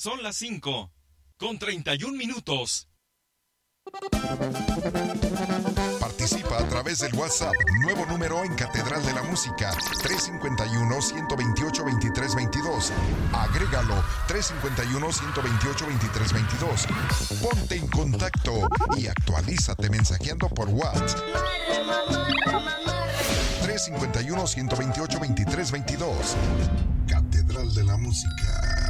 Son las 5:31. Participa a través del WhatsApp, nuevo número en Catedral de la Música, 351-128-2322. Agrégalo, 351-128-2322. Ponte en contacto y actualízate mensajeando por WhatsApp. 351-128-2322. Catedral de la Música.